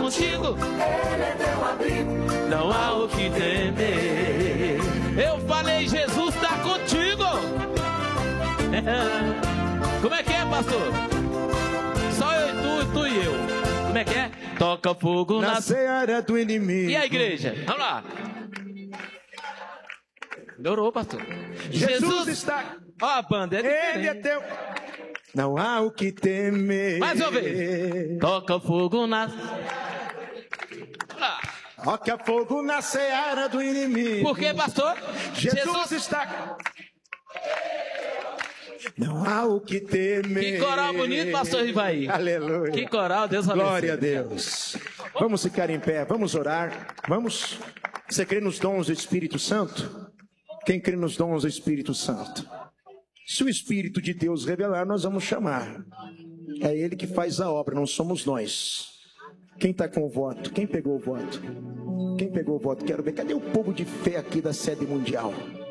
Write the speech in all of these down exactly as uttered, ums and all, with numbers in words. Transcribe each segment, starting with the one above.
contigo. Ele é teu abrigo. Não há o que temer. Eu falei, Jesus está contigo. Como é que é, pastor? Só eu e tu, tu e eu. Como é que é? Toca fogo na, na seara do inimigo. E a igreja? Vamos lá. Adorou, pastor. Jesus, Jesus está. Ó, a banda é diferente. Ele é teu. Não há o que temer. Mais uma vez. Toca fogo na. Ah. Toca fogo na seara do inimigo. Por que, pastor? Jesus, Jesus está. Não há o que temer. Que coral bonito, pastor Rivaí. Aleluia. Que coral, Deus abençoe. Glória a Deus. Vamos ficar em pé, vamos orar. Vamos. Você crê nos dons do Espírito Santo? Quem crê nos dons do Espírito Santo? Se o Espírito de Deus revelar, nós vamos chamar. É Ele que faz a obra, não somos nós. Quem está com o voto? Quem pegou o voto? Quem pegou o voto? Quero ver. Cadê o povo de fé aqui da sede mundial?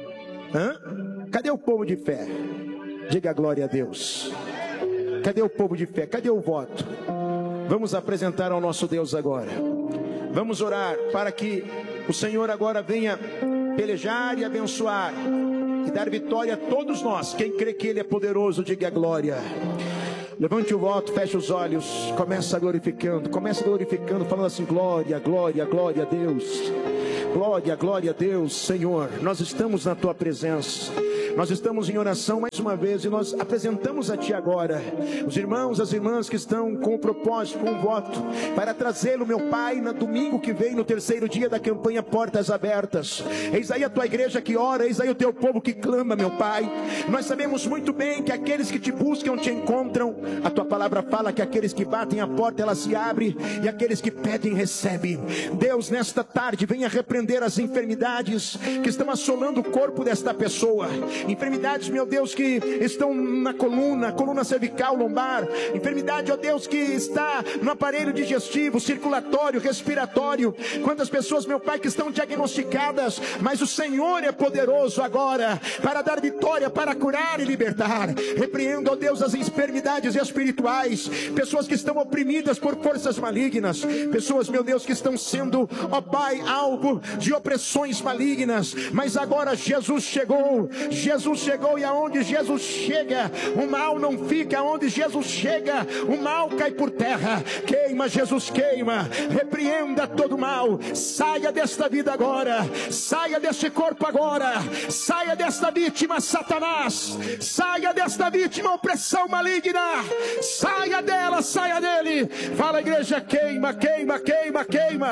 Hã? Cadê o povo de fé? Diga glória a Deus. Cadê o povo de fé? Cadê o voto? Vamos apresentar ao nosso Deus agora. Vamos orar para que o Senhor agora venha pelejar e abençoar e dar vitória a todos nós. Quem crê que Ele é poderoso, diga glória. Levante o voto, feche os olhos, começa glorificando, começa glorificando, falando assim, glória, glória, glória a Deus. Glória, glória a Deus, Senhor. Nós estamos na Tua presença. Nós estamos em oração mais uma vez e nós apresentamos a Ti agora os irmãos, as irmãs que estão com o propósito, com o voto, para trazê-lo, meu Pai, no domingo que vem, no terceiro dia da campanha Portas Abertas. Eis aí a Tua igreja que ora, eis aí o Teu povo que clama, meu Pai. Nós sabemos muito bem que aqueles que Te buscam Te encontram. A Tua palavra fala que aqueles que batem a porta, ela se abre, e aqueles que pedem, recebem. Deus, nesta tarde, venha repreender as enfermidades que estão assolando o corpo desta pessoa. Enfermidades, meu Deus, que estão na coluna, coluna cervical, lombar. Enfermidade, ó Deus, que está no aparelho digestivo, circulatório, respiratório. Quantas pessoas, meu Pai, que estão diagnosticadas, mas o Senhor é poderoso agora para dar vitória, para curar e libertar. Repreendo, ó Deus, as enfermidades espirituais. Pessoas que estão oprimidas por forças malignas. Pessoas, meu Deus, que estão sendo, ó Pai, alvo de opressões malignas. Mas agora Jesus chegou. Jesus Jesus chegou, e aonde Jesus chega, o mal não fica. Aonde Jesus chega, o mal cai por terra. Queima, Jesus, queima. Repreenda todo mal. Saia desta vida agora. Saia deste corpo agora. Saia desta vítima, Satanás. Saia desta vítima, opressão maligna. Saia dela, saia dele. Fala, igreja, queima, queima, queima, queima.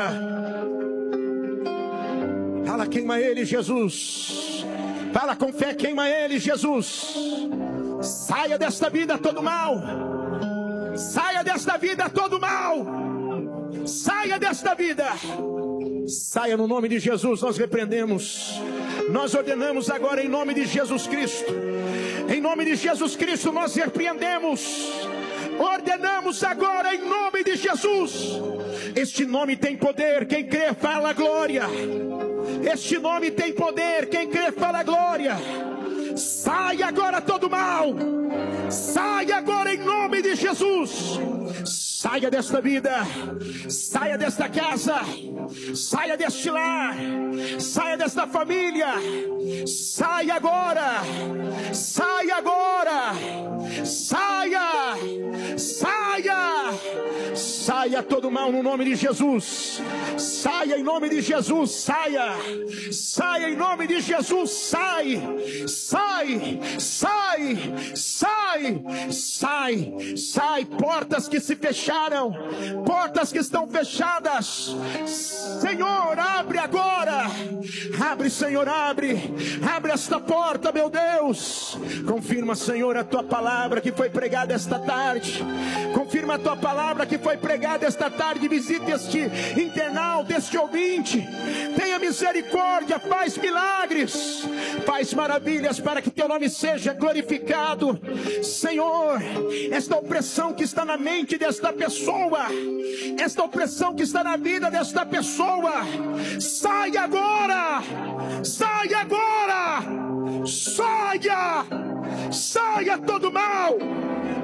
Fala, queima ele, Jesus. Fala com fé, queima ele, Jesus. Saia desta vida todo mal. Saia desta vida todo mal. Saia desta vida. Saia no nome de Jesus, nós repreendemos. Nós ordenamos agora em nome de Jesus Cristo. Em nome de Jesus Cristo nós repreendemos. Ordenamos agora em nome de Jesus. Este nome tem poder, quem crê fala glória. Este nome tem poder, quem crê fala glória. Sai agora todo mal. Saia agora em nome de Jesus. Saia desta vida. Saia desta casa. Saia deste lar. Saia desta família. Saia agora. Saia agora. Saia. Saia. Saia todo mal no nome de Jesus. Saia em nome de Jesus. Saia. Saia em nome de Jesus. Sai. Sai. Sai. Sai. Sai. Sai. Portas que se fecharam. Portas que estão fechadas. Senhor, abre agora. Abre, Senhor, abre. Abre esta porta, meu Deus. Confirma, Senhor, a tua palavra que foi pregada esta tarde. Confirma a tua palavra que foi pregada esta tarde. Visite este internauta, este ouvinte. Tenha misericórdia, faz milagres, faz maravilhas para que teu nome seja glorificado. Senhor, esta opressão que está na mente desta pessoa, esta opressão que está na vida desta pessoa, sai agora, sai agora, saia, saia todo mal.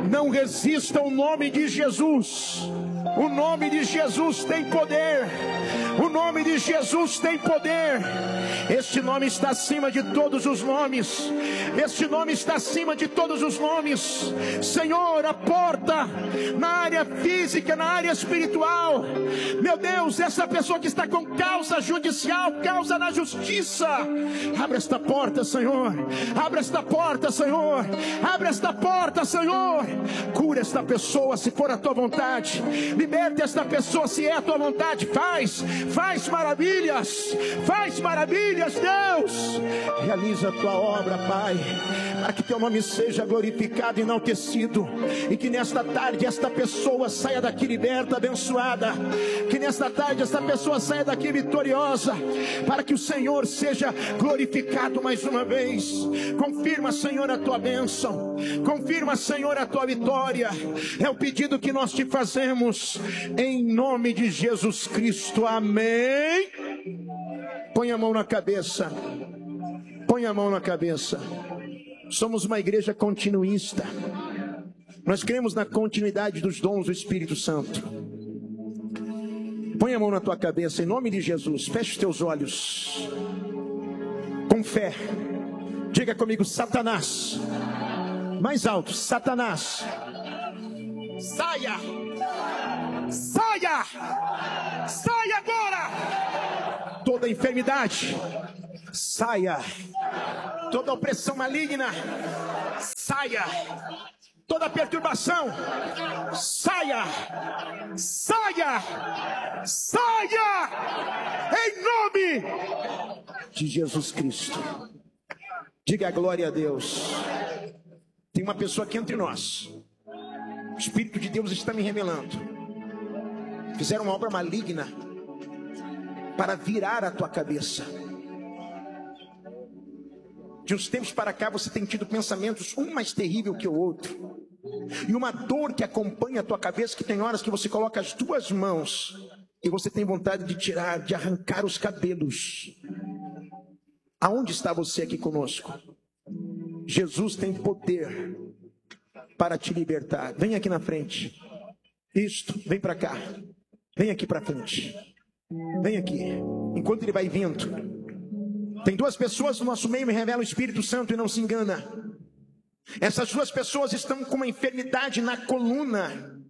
Não resista ao nome de Jesus. O nome de Jesus tem poder. O nome de Jesus tem poder. Este nome está acima de todos os nomes. Este nome está acima de todos os nomes. Senhor, a porta na área física, na área espiritual. Meu Deus, essa pessoa que está com causa judicial, causa na justiça. Abre esta porta, Senhor. Abre esta porta, Senhor. Abre esta porta, Senhor. Cura esta pessoa se for a tua vontade. Liberte esta pessoa se é a tua vontade. Faz, faz maravilhas. Faz maravilhas, Deus. Realiza a tua obra, Pai, para que teu nome seja glorificado e enaltecido. E que nesta tarde esta pessoa saia daqui liberta, abençoada. Que nesta tarde esta pessoa saia daqui vitoriosa, para que o Senhor seja glorificado mais uma vez. Confirma, Senhor, a tua bênção. Confirma, Senhor, a tua vitória. É o pedido que nós te fazemos, em nome de Jesus Cristo. Amém. Põe a mão na cabeça. Põe a mão na cabeça. Somos uma igreja continuista. Nós cremos na continuidade dos dons do Espírito Santo. Põe a mão na tua cabeça, em nome de Jesus. Feche os teus olhos. Com fé. Diga comigo: Satanás. Mais alto: Satanás. Saia. Saia. Saia agora. Toda enfermidade. Saia. Toda opressão maligna. Saia. Toda perturbação. Saia. Saia. Saia. Em nome de Jesus Cristo. Diga a glória a Deus. Tem uma pessoa aqui entre nós. O Espírito de Deus está me revelando. Fizeram uma obra maligna para virar a tua cabeça. De uns tempos para cá você tem tido pensamentos, um mais terrível que o outro. E uma dor que acompanha a tua cabeça, que tem horas que você coloca as duas mãos e você tem vontade de tirar, de arrancar os cabelos. Aonde está você aqui conosco? Jesus tem poder para te libertar. Vem aqui na frente. Isto, vem para cá. Vem aqui para frente. Vem aqui. Enquanto ele vai vindo, tem duas pessoas no nosso meio, me revela o Espírito Santo e não se engana. Essas duas pessoas estão com uma enfermidade na coluna.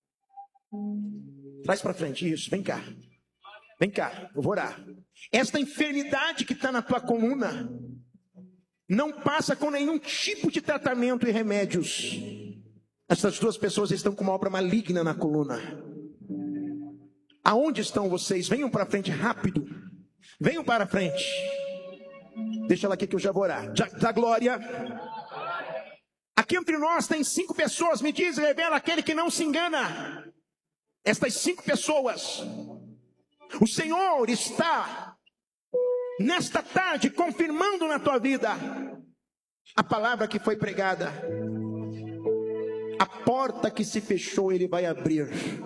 Traz para frente, isso, vem cá. Vem cá, eu vou orar. Esta enfermidade que está na tua coluna não passa com nenhum tipo de tratamento e remédios. Essas duas pessoas estão com uma obra maligna na coluna. Aonde estão vocês? Venham para frente rápido. Venham para frente. Deixa ela aqui que eu já vou orar. Da glória. Aqui entre nós tem cinco pessoas. Me diz, revela aquele que não se engana. Estas cinco pessoas, o Senhor está nesta tarde confirmando na tua vida a palavra que foi pregada. A porta que se fechou, Ele vai abrir.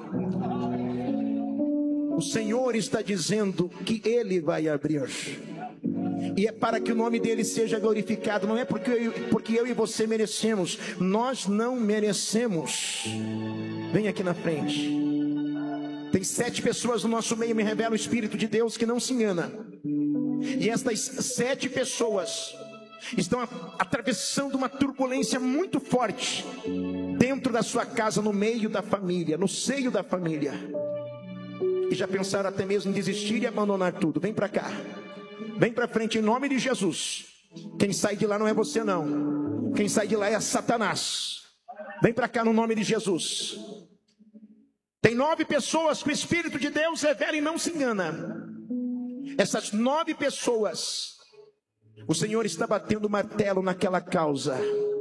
O Senhor está dizendo que Ele vai abrir. E é para que o nome dele seja glorificado. Não é porque eu, porque eu e você merecemos. Nós não merecemos. Vem aqui na frente. Tem sete pessoas no nosso meio, me revela o Espírito de Deus que não se engana. E estas sete pessoas estão atravessando uma turbulência muito forte dentro da sua casa, no meio da família, no seio da família. E já pensaram até mesmo em desistir e abandonar tudo. Vem para cá. Vem para frente em nome de Jesus. Quem sai de lá não é você não. Quem sai de lá é Satanás. Vem para cá no nome de Jesus. Tem nove pessoas que o Espírito de Deus revela e não se engana. Essas nove pessoas, o Senhor está batendo martelo naquela causa.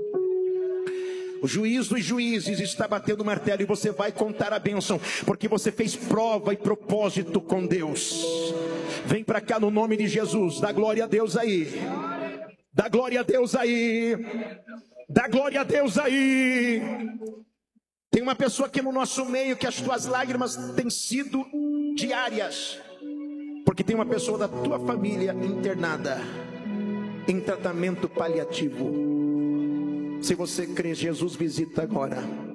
O juiz dos juízes está batendo martelo e você vai contar a bênção, porque você fez prova e propósito com Deus. Vem para cá no nome de Jesus. Dá glória a Deus aí. Dá glória a Deus aí. Dá glória a Deus aí. Tem uma pessoa aqui no nosso meio que as tuas lágrimas têm sido diárias, porque tem uma pessoa da tua família internada em tratamento paliativo. Se você crê, Jesus visita agora.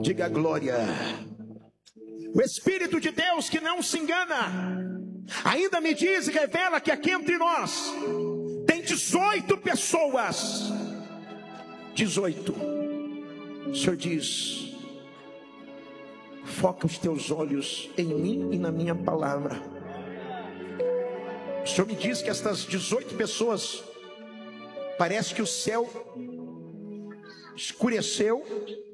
Diga glória. O Espírito de Deus que não se engana, ainda me diz e revela que aqui entre nós tem dezoito pessoas. dezoito. O Senhor diz: foca os teus olhos em mim e na minha palavra. O Senhor me diz que estas dezoito pessoas, parece que o céu escureceu,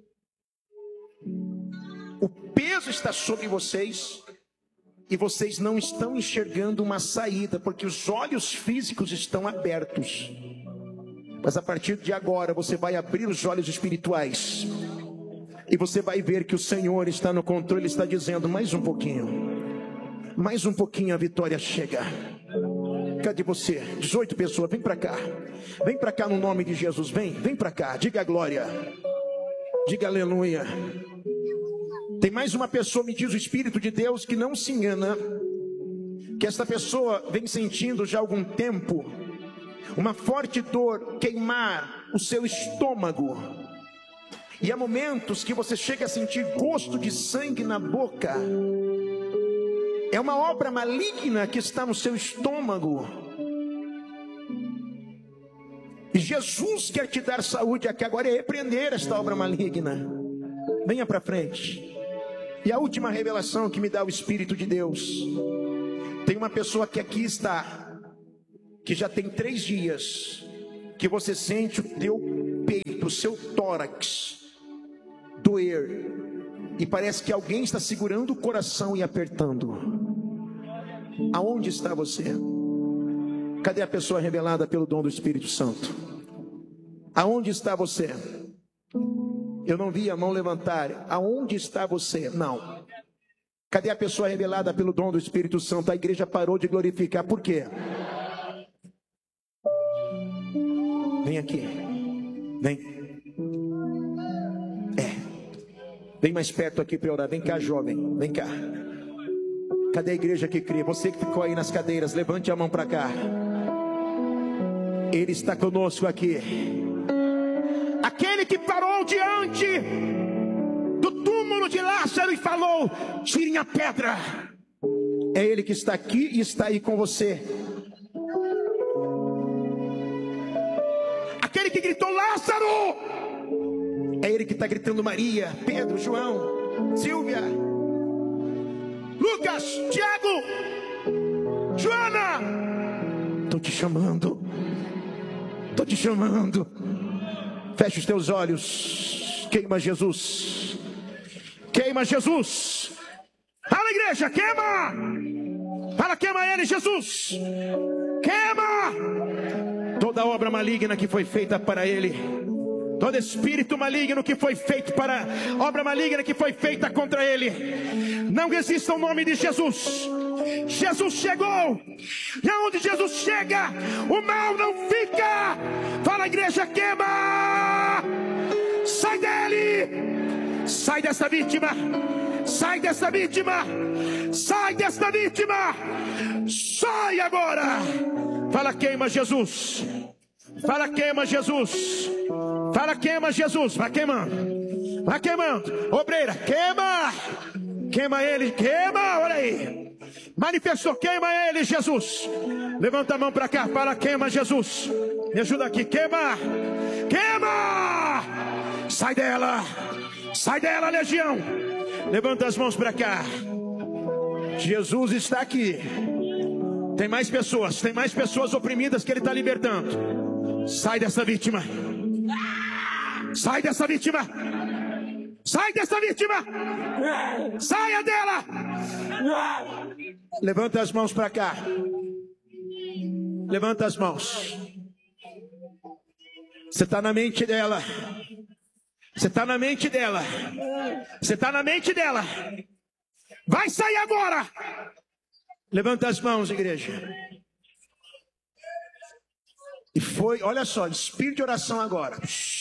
o peso está sobre vocês e vocês não estão enxergando uma saída, porque os olhos físicos estão abertos. Mas a partir de agora você vai abrir os olhos espirituais e você vai ver que o Senhor está no controle. Ele está dizendo: mais um pouquinho, mais um pouquinho, a vitória chega. Cadê você? dezoito pessoas, vem para cá. Vem para cá no nome de Jesus. Vem, vem para cá. Diga glória. Diga aleluia. Tem mais uma pessoa, me diz o Espírito de Deus, que não se engana, que esta pessoa vem sentindo já há algum tempo uma forte dor queimar o seu estômago. E há momentos que você chega a sentir gosto de sangue na boca. É uma obra maligna que está no seu estômago. E Jesus quer te dar saúde aqui agora, é repreender esta obra maligna. Venha para frente. E a última revelação que me dá o Espírito de Deus. Tem uma pessoa que aqui está, que já tem três dias, que você sente o teu peito, o seu tórax doer. E parece que alguém está segurando o coração e apertando. Aonde está você? Cadê a pessoa revelada pelo dom do Espírito Santo? Aonde está você? Eu não vi a mão levantar. Aonde está você? Não. Cadê a pessoa revelada pelo dom do Espírito Santo? A igreja parou de glorificar. Por quê? Vem aqui. Vem. É. Vem mais perto aqui para orar. Vem cá, jovem. Vem cá. Cadê a igreja que crê? Você que ficou aí nas cadeiras, levante a mão para cá. Ele está conosco aqui. Aquele que parou diante do túmulo de Lázaro e falou: tirem a pedra. É Ele que está aqui e está aí com você. Aquele que gritou: Lázaro! É Ele que está gritando: Maria, Pedro, João, Silvia, Lucas, Tiago, Joana. Estou te chamando. Estou te chamando. Feche os teus olhos. Queima Jesus. Queima Jesus. Fala, igreja, queima. Fala, queima ele, Jesus. Queima toda obra maligna que foi feita para ele. Todo espírito maligno que foi feito para obra maligna que foi feita contra ele. Não resista ao nome de Jesus. Jesus chegou. E aonde Jesus chega, o mal não fica. Fala, igreja, queima. Sai dele. Sai dessa vítima. Sai dessa vítima. Sai dessa vítima. Sai agora. Fala, queima Jesus. Fala, queima Jesus. Fala, queima Jesus. Vai queimando. Vai queimando. Obreira, queima. Queima ele, queima. Olha aí. Manifestou, queima ele, Jesus. Levanta a mão para cá. Fala, queima Jesus. Me ajuda aqui, queima. Queima. Sai dela. Sai dela, legião. Levanta as mãos para cá. Jesus está aqui. Tem mais pessoas. Tem mais pessoas oprimidas que ele está libertando. Sai dessa vítima. Sai dessa vítima. Sai dessa vítima. Saia dela. Levanta as mãos para cá. Levanta as mãos. Você está na mente dela. Você está na mente dela. Você está na mente dela. Vai sair agora. Levanta as mãos, igreja. E foi, olha só, espírito de oração agora.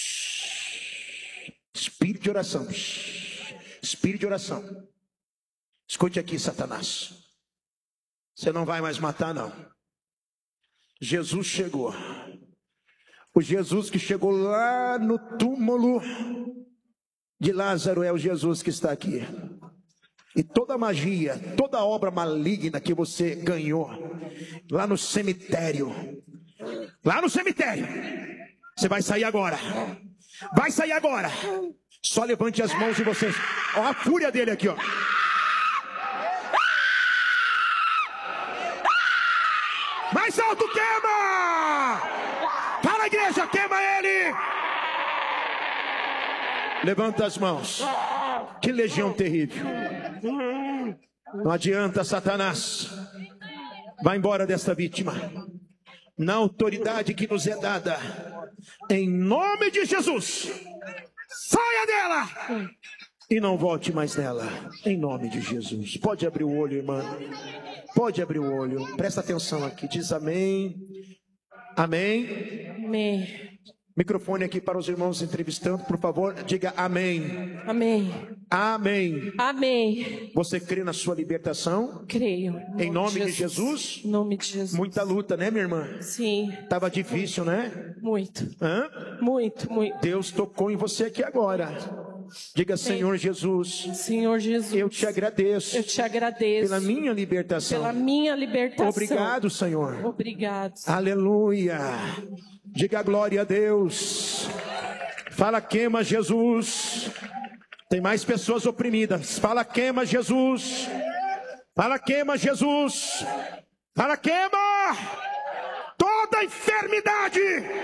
Espírito de oração. Espírito de oração. Escute aqui, Satanás. Você não vai mais matar, não. Jesus chegou. O Jesus que chegou lá no túmulo de Lázaro é o Jesus que está aqui. E toda magia, toda obra maligna que você ganhou lá no cemitério, lá no cemitério, você vai sair agora. Vai sair agora. Só levante as mãos de vocês. Ó a fúria dele aqui, ó. Mais alto, queima! Fala, igreja, queima ele! Levanta as mãos. Que legião terrível. Não adianta, Satanás. Vai embora desta vítima. Na autoridade que nos é dada, em nome de Jesus, saia dela e não volte mais nela, em nome de Jesus. Pode abrir o olho, irmã. Pode abrir o olho. Presta atenção aqui. Diz amém. Amém. Amém. Microfone aqui para os irmãos entrevistando, por favor, diga amém. Amém. Amém. Amém. Você crê na sua libertação? Creio. Em nome de Jesus? Em nome de Jesus. Muita luta, né, minha irmã? Sim. Tava difícil, né? Muito. Hã? Muito, muito. Deus tocou em você aqui agora. Diga, Senhor Jesus. Senhor Jesus. Eu te agradeço. Eu te agradeço. Pela minha libertação. Pela minha libertação. Obrigado, Senhor. Obrigado. Aleluia. Diga glória a Deus. Fala, queima Jesus. Tem mais pessoas oprimidas. Fala, queima Jesus. Fala, queima Jesus. Fala, queima toda enfermidade.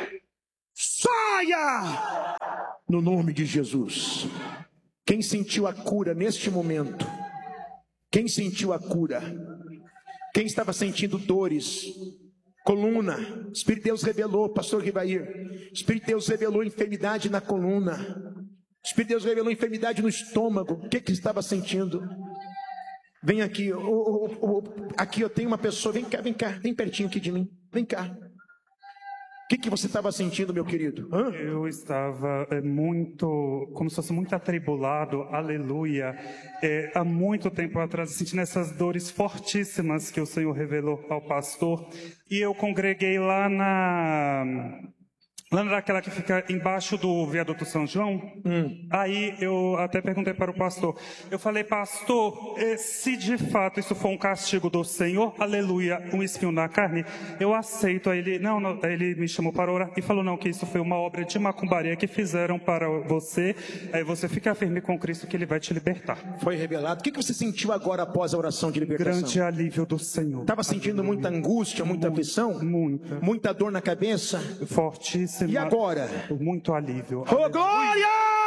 Saia no nome de Jesus. Quem sentiu a cura neste momento? Quem sentiu a cura? Quem estava sentindo dores? Coluna, Espírito de Deus revelou, pastor Rivair, Espírito de Deus revelou enfermidade na coluna, Espírito de Deus revelou enfermidade no estômago. O que que estava sentindo? Vem aqui, o, o, o, aqui eu tenho uma pessoa, vem cá, vem cá, vem pertinho aqui de mim, vem cá. O que que você estava sentindo, meu querido? Hã? Eu estava é, muito, como se fosse muito atribulado, aleluia, é, há muito tempo atrás, sentindo essas dores fortíssimas que o Senhor revelou ao pastor, e eu congreguei lá na... Lá naquela que fica embaixo do viaduto São João, hum. Aí eu até perguntei para o pastor, eu falei, pastor, se de fato isso for um castigo do Senhor, aleluia, um espinho na carne, eu aceito. Aí ele, não, não, ele me chamou para orar e falou, não, que isso foi uma obra de macumbaria que fizeram para você, aí você fica firme com Cristo que Ele vai te libertar. Foi revelado. O que que você sentiu agora após a oração de libertação? Grande alívio do Senhor. Estava sentindo muita angústia, muita Muito, aflição? Muita. Muita dor na cabeça? Fortíssima. E agora? Muito alívio. Oh, glória!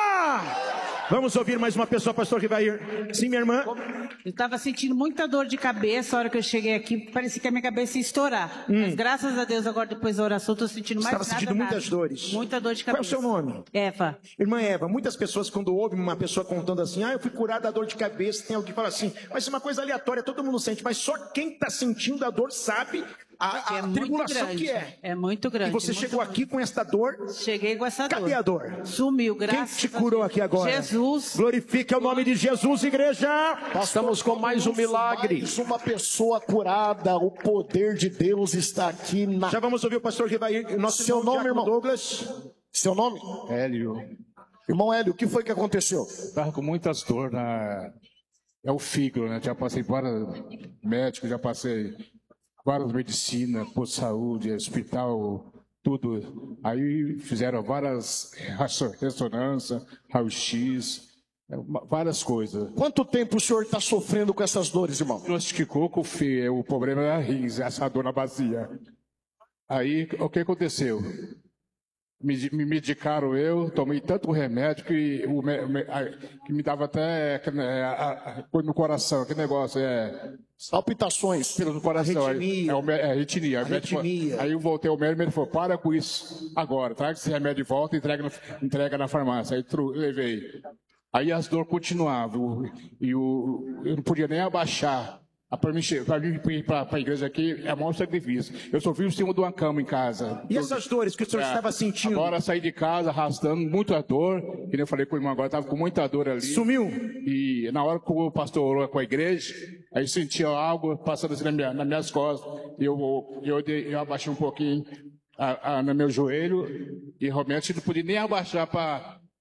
Vamos ouvir mais uma pessoa, pastor Rivair. Sim, minha irmã? Eu estava sentindo muita dor de cabeça a hora que eu cheguei aqui, parecia que a minha cabeça ia estourar. Hum. Mas graças a Deus, agora depois da oração, estou sentindo mais nada. Estava sentindo nada. muitas dores. Muita dor de cabeça. Qual é o seu nome? Eva. Irmã Eva, muitas pessoas quando ouvem uma pessoa contando assim, ah, eu fui curada da dor de cabeça, tem alguém que fala assim, mas é uma coisa aleatória, todo mundo sente, mas só quem está sentindo a dor sabe a, a é tribulação grande, que é. É muito grande. E você chegou grande. aqui com esta dor? Cheguei com essa dor. Cadê a dor? Sumiu, graças Quem te curou aqui agora? Jesus. Glorifique o nome de Jesus, igreja. Estamos com mais um milagre. Mais uma pessoa curada. O poder de Deus está aqui na... Já vamos ouvir o pastor Rivair, nosso Seu irmão, nome, irmão? Douglas. Seu nome? Hélio. Irmão Hélio, o que foi que aconteceu? Estava com muitas dores na... É o fígado, né? Já passei vários médicos, já passei várias medicinas, por saúde, hospital, tudo. Aí fizeram várias ressonâncias, raio-x, várias coisas. Quanto tempo o senhor está sofrendo com essas dores, irmão? Diagnosticou que o, fi, o problema era rins, essa dor na bacia. Aí, o que aconteceu? Me, me medicaram eu, tomei tanto remédio que, o, me, a, que me dava até coisa no coração, que negócio é... Palpitações. Pelo coração. Arritmia. É, o, é arritmia. Arritmia. Aí eu voltei ao médico e ele falou, para com isso agora, traga esse remédio de volta e entrega, no, entrega na farmácia. Aí tru, levei. Aí as dores continuavam e o, eu não podia nem abaixar. Para mim, para a igreja aqui, é o maior sacrifício. Eu só vivo em cima de uma cama em casa. E essas dores que o senhor é, estava sentindo? Agora saí de casa arrastando muita dor. Que nem eu falei com o irmão agora, estava com muita dor ali. Sumiu? E na hora que o pastor orou com a igreja, aí sentia algo passando assim na minha, nas minhas costas. Eu, eu, eu, eu abaixei um pouquinho a, a, no meu joelho e realmente não podia nem abaixar para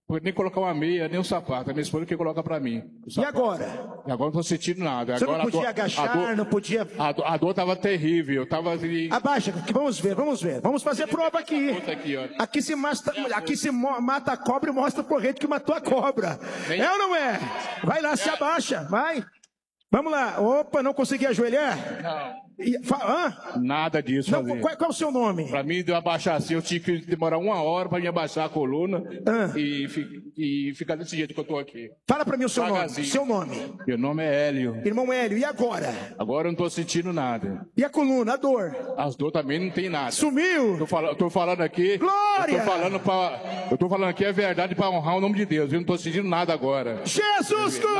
nem colocar uma meia, nem um sapato. A minha esposa que coloca para mim. E agora? E agora não estou sentindo nada. Você agora não podia dor, agachar, dor, não podia... A dor, a dor estava terrível. Eu tava assim... Abaixa, vamos ver, vamos ver. Vamos fazer prova aqui. Aqui, aqui se, mata, aqui se mata a cobra e mostra pro rei que matou a cobra. É ou não é? Vai lá, se abaixa, vai. Vamos lá. Opa, não consegui ajoelhar? Não. E, fa, Nada disso. Não, qual, qual é o seu nome? Para mim, eu abaixar assim, eu tinha que demorar uma hora para me abaixar a coluna ah. e, e ficar desse jeito que eu estou aqui. Fala para mim o seu Vagazinho. nome. Seu nome. Meu nome é Hélio. Irmão Hélio, e agora? Agora eu não estou sentindo nada. E a coluna, a dor? As dores também não tem nada. Sumiu? Tô falando, tô falando aqui. Glória! Eu tô falando, pra, eu tô falando aqui é verdade para honrar o nome de Deus. Eu não estou sentindo nada agora. Jesus curou!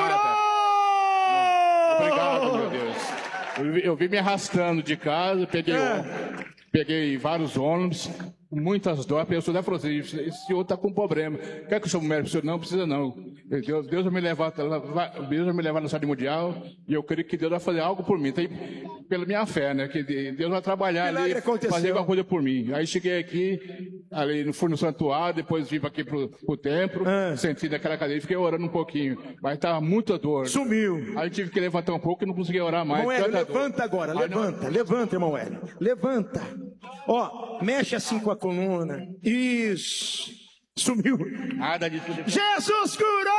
Obrigado, meu Deus. Eu, eu vim me arrastando de casa, peguei, é. peguei vários ônibus, muitas dores. A pessoa falou assim: esse senhor está com problema. Quer que eu chame o médico? Não, precisa não. Deus, Deus vai me levar, Deus vai me levar na saúde mundial e eu creio que Deus vai fazer algo por mim. Tem, pela minha fé, né? Que Deus vai trabalhar ali, fazer alguma coisa por mim. Aí cheguei aqui, ali, fui no santuário, depois vim aqui pro, pro templo, é. senti naquela cadeira, fiquei orando um pouquinho, mas estava muita dor. Sumiu. Aí tive que levantar um pouco e não consegui orar mais. Irmão Hélio, levanta dor. agora, Ai, levanta, não. levanta, irmão Hélio. Levanta. Ó, mexe assim com a coluna. Isso. Sumiu. Nada de tudo. Jesus curou!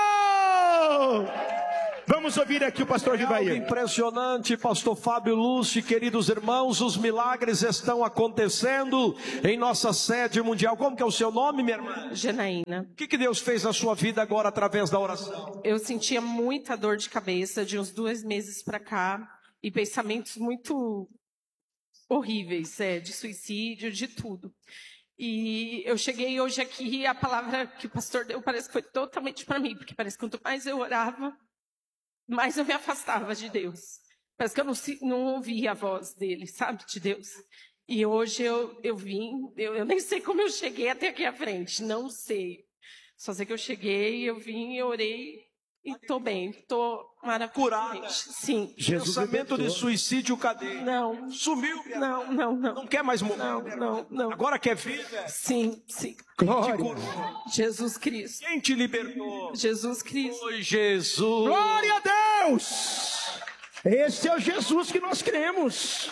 Vamos ouvir aqui o pastor de Bahia. Impressionante, pastor Fábio Lúcio, queridos irmãos, os milagres estão acontecendo em nossa sede mundial. Como que é o seu nome, minha irmã? Janaína. O que, que Deus fez na sua vida agora através da oração? Eu sentia muita dor de cabeça de uns dois meses para cá e pensamentos muito horríveis, é, de suicídio, de tudo. E eu cheguei hoje aqui e a palavra que o pastor deu parece que foi totalmente para mim, porque parece que quanto mais eu orava, mais eu me afastava de Deus. Parece que eu não, não ouvia a voz dele, sabe, de Deus. E hoje eu, eu vim, eu, eu nem sei como eu cheguei até aqui à frente, não sei. Só sei que eu cheguei, eu vim, eu orei e estou bem, estou maravilhosa. Curada? Sim. Jesus Pensamento de suicídio, cadê? Não. Sumiu? Não, não, não. Não quer mais morrer? Não, não, não. Agora quer vida? Sim, sim. Glória. Jesus Cristo. Quem te libertou? Jesus Cristo. Foi Jesus. Glória a Deus! Esse é o Jesus que nós cremos.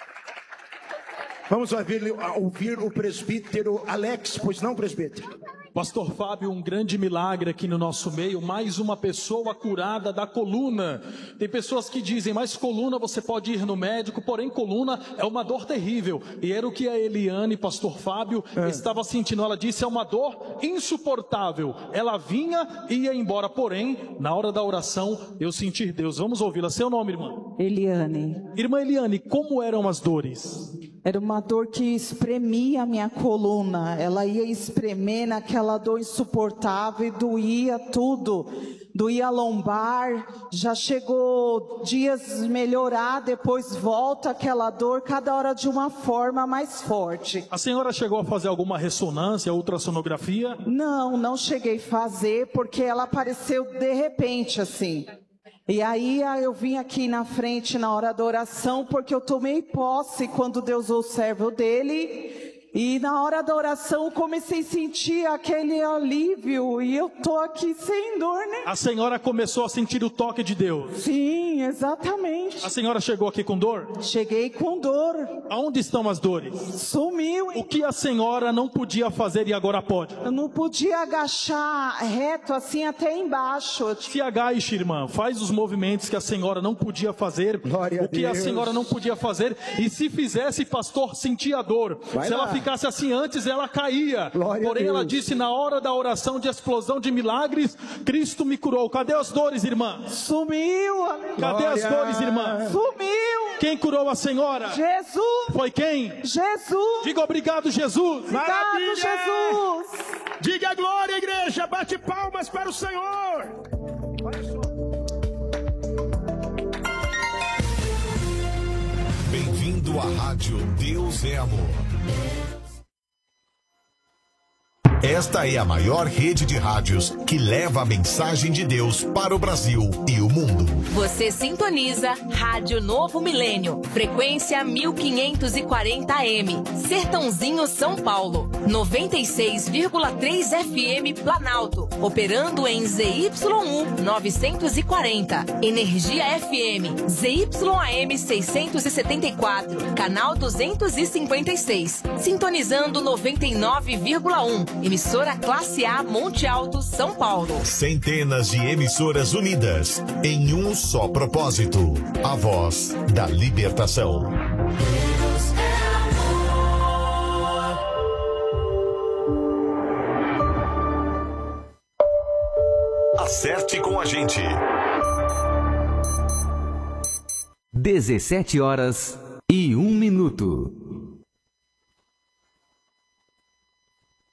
Vamos ouvir, ouvir o presbítero Alex, pois não, presbítero? Pastor Fábio, um grande milagre aqui no nosso meio, mais uma pessoa curada da coluna. Tem pessoas que dizem, mas coluna você pode ir no médico, porém coluna é uma dor terrível. E era o que a Eliane, pastor Fábio, é. estava sentindo. Ela disse, é uma dor insuportável. Ela vinha e ia embora, porém, na hora da oração, eu senti Deus. Vamos ouvi-la. Seu nome, irmã? Eliane. Irmã Eliane, como eram as dores? Era uma dor que espremia a minha coluna. Ela ia espremer naquela dor insuportável e doía tudo. Doía a lombar. Já chegou dias de melhorar, depois volta aquela dor, cada hora de uma forma mais forte. A senhora chegou a fazer alguma ressonância, ultrassonografia? Não, não cheguei a fazer, porque ela apareceu de repente assim. E aí eu vim aqui na frente na hora da oração, porque eu tomei posse quando Deus ouve o servo dele. E na hora da oração comecei a sentir aquele alívio e eu tô aqui sem dor, né? A senhora começou a sentir o toque de Deus? Sim, exatamente. A senhora chegou aqui com dor? Cheguei com dor. Aonde estão as dores? Sumiu. Hein? O que a senhora não podia fazer e agora pode? Eu não podia agachar reto assim até embaixo. Se agache, irmã, faz os movimentos que a senhora não podia fazer. Glória o que a, a senhora não podia fazer. E se fizesse, pastor, sentia dor. Vai se lá. ela ficasse assim antes, ela caía. Glória Porém, ela disse na hora da oração de explosão de milagres, Cristo me curou. Cadê as dores, irmã? Sumiu. Cadê Glória. as dores, irmã? Sumiu. Quem curou a senhora? Jesus. Foi quem? Jesus. Diga obrigado, Jesus. Obrigado, Jesus. Diga glória, igreja. Bate palmas para o Senhor. Olha só. Bem-vindo à rádio Deus é Amor. Esta é a maior rede de rádios que leva a mensagem de Deus para o Brasil e o mundo. Você sintoniza Rádio Novo Milênio, frequência mil quinhentos e quarenta A M, Sertãozinho, São Paulo. noventa e seis vírgula três F M Planalto, operando em Z Y um novecentos e quarenta. Energia F M, Z Y A M seiscentos e setenta e quatro, canal duzentos e cinquenta e seis. Sintonizando noventa e nove vírgula um, emissora Classe A Monte Alto, São Paulo. Centenas de emissoras unidas em um só propósito: a voz da libertação. Acerte com a gente. dezessete horas e um minuto.